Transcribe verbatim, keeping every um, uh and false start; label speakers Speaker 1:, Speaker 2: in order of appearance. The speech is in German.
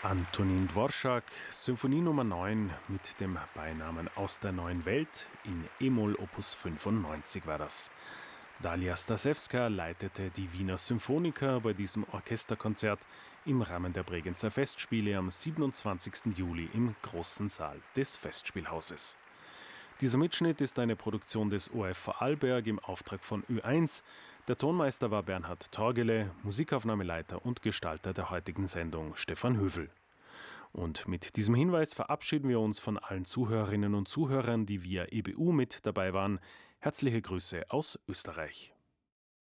Speaker 1: Antonin Dvorak, Symphonie Nummer neun mit dem Beinamen Aus der neuen Welt, in E-Moll Opus fünfundneunzig war das. Dalia Stasewska leitete die Wiener Symphoniker bei diesem Orchesterkonzert im Rahmen der Bregenzer Festspiele am siebenundzwanzigsten Juli im Großen Saal des Festspielhauses. Dieser Mitschnitt ist eine Produktion des O F Vorarlberg im Auftrag von Ö eins. Der Tonmeister war Bernhard Torgele, Musikaufnahmeleiter und Gestalter der heutigen Sendung Stefan Hövel. Und mit diesem Hinweis verabschieden wir uns von allen Zuhörerinnen und Zuhörern, die via E B U mit dabei waren. Herzliche Grüße aus Österreich.